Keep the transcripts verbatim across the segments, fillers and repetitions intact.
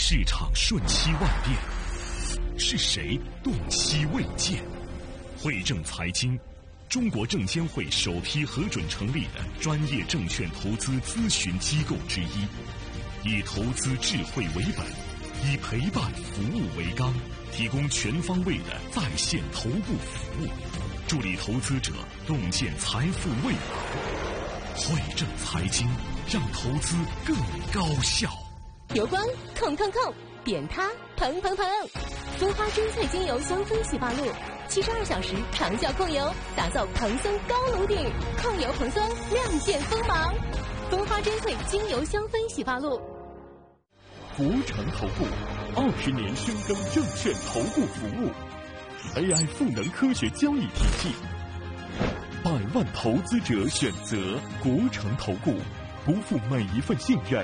市场瞬息万变，是谁洞悉未见？汇正财经，中国证监会首批核准成立的专业证券投资咨询机构之一，以投资智慧为本，以陪伴服务为纲，提供全方位的在线头部服务，助力投资者洞见财富未来。汇正财经，让投资更高效。 油光控控控，扁塌蓬蓬蓬，蜂花真萃精油香氛洗发露，七十二小时长效控油，打造蓬松高颅顶，控油蓬松，亮剑锋芒。蜂花真萃精油香氛洗发露。 福成投顾二十年深耕证券投顾服务 ，A I 赋能科学交易体系，百万投资者选择国成投顾，不负每一份信任。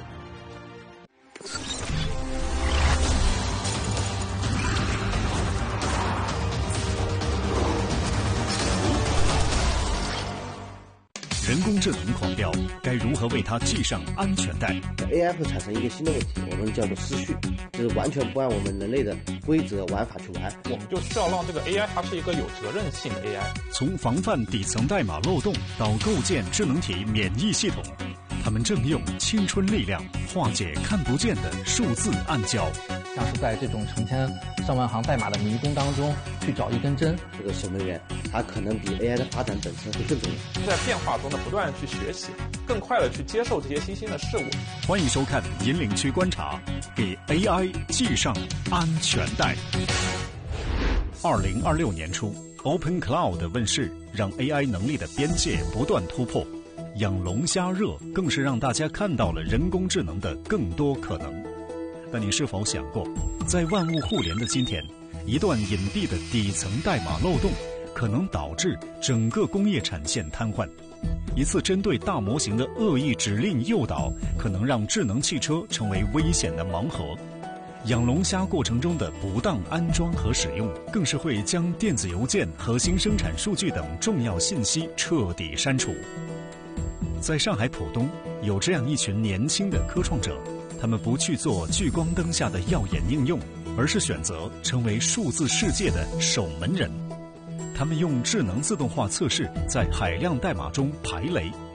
人工智能狂飙，该如何为它系上安全带 ？A I 会产生一个新的问题，我们叫做失序，就是完全不按我们人类的规则玩法去玩。 我们就需要让这个 A I 它是一个有责任性的 A I。 从防范底层代码漏洞到构建智能体免疫系统，他们正用青春力量化解看不见的数字暗礁。 像是在这种成千上万行代码的迷宫当中去找一根针， 这个守门员他可能比 A I 的发展本身会更重要。 在变化中呢，不断去学习，更快的去接受这些新兴的事物。 欢迎收看《引领区观察》，给 A I 系上安全带。二零二六年初 ，Open Cloud 问世，让 A I 能力的边界不断突破。养龙虾热更是让大家看到了人工智能的更多可能。但你是否想过，在万物互联的今天，一段隐蔽的底层代码漏洞可能导致整个工业产线瘫痪？一次针对大模型的恶意指令诱导，可能让智能汽车成为危险的盲盒。养龙虾过程中的不当安装和使用，更是会将电子邮件、核心生产数据等重要信息彻底删除。在上海浦东，有这样一群年轻的科创者，他们不去做聚光灯下的耀眼应用，而是选择成为数字世界的守门人。他们用智能自动化测试在海量代码中排雷，